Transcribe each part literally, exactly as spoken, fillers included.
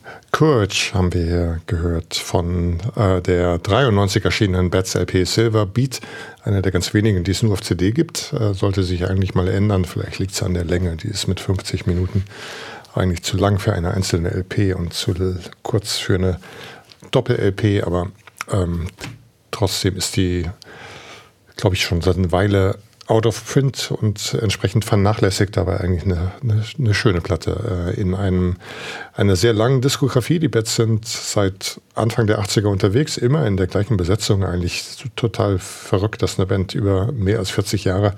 Courage haben wir hier gehört von äh, der dreiundneunzig erschienenen Bats L P Silver Beat, einer der ganz wenigen, die es nur auf C D gibt. Äh, sollte sich eigentlich mal ändern, vielleicht liegt es an der Länge, die ist mit fünfzig Minuten eigentlich zu lang für eine einzelne L P und zu kurz für eine Doppel-L P, aber ähm, trotzdem ist die, glaube ich, schon seit einer Weile out of print und entsprechend vernachlässigt, aber eigentlich eine, eine, eine schöne Platte äh, in einem, einer sehr langen Diskografie. Die Bats sind seit Anfang der achtziger unterwegs, immer in der gleichen Besetzung. Eigentlich total verrückt, dass eine Band über mehr als vierzig Jahre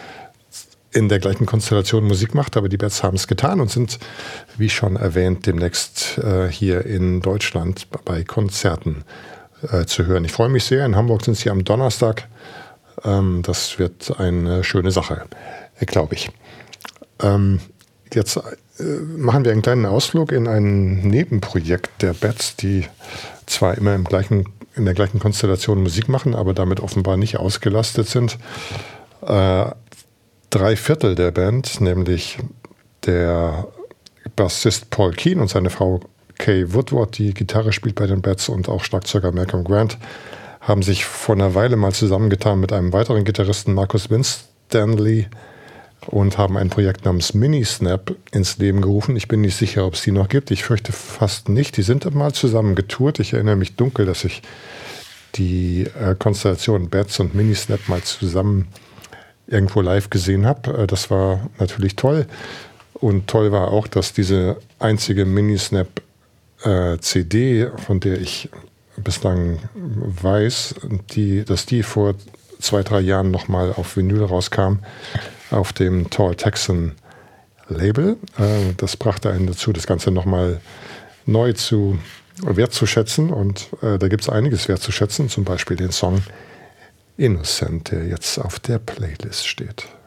in der gleichen Konstellation Musik macht, aber die Bats haben es getan und sind, wie schon erwähnt, demnächst äh, hier in Deutschland bei Konzerten äh, zu hören. Ich freue mich sehr. In Hamburg sind sie am Donnerstag. Ähm, das wird eine schöne Sache, äh, glaube ich. Ähm, jetzt äh, machen wir einen kleinen Ausflug in ein Nebenprojekt der Bats, die zwar immer im gleichen, in der gleichen Konstellation Musik machen, aber damit offenbar nicht ausgelastet sind. Äh, Drei Viertel der Band, nämlich der Bassist Paul Keane und seine Frau Kay Woodward, die Gitarre spielt bei den Bats, und auch Schlagzeuger Malcolm Grant, haben sich vor einer Weile mal zusammengetan mit einem weiteren Gitarristen, Marcus Winstanley, und haben ein Projekt namens Mini-Snap ins Leben gerufen. Ich bin nicht sicher, ob es die noch gibt. Ich fürchte fast nicht. Die sind mal zusammen getourt. Ich erinnere mich dunkel, dass ich die äh, Konstellation Bats und Mini-Snap mal zusammen irgendwo live gesehen habe. Das war natürlich toll. Und toll war auch, dass diese einzige Mini-Snap-C D, von der ich bislang weiß, die, dass die vor zwei, drei Jahren nochmal auf Vinyl rauskam, auf dem Tall Texan Label. Das brachte einen dazu, das Ganze nochmal neu zu wertzuschätzen. Und da gibt es einiges wertzuschätzen, zum Beispiel den Song Innocent, der jetzt auf der Playlist steht.